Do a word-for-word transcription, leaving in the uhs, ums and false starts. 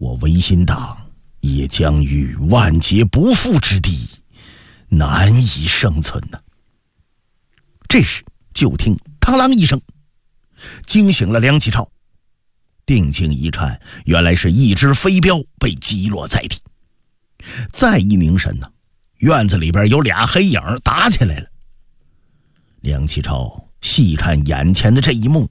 我维新党也将于万劫不复之地，难以生存呐、啊。这时就听当啷一声，惊醒了梁启超。定睛一看，原来是一只飞镖被击落在地。再一凝神呢、啊，院子里边有俩黑影打起来了。梁启超细看眼前的这一幕，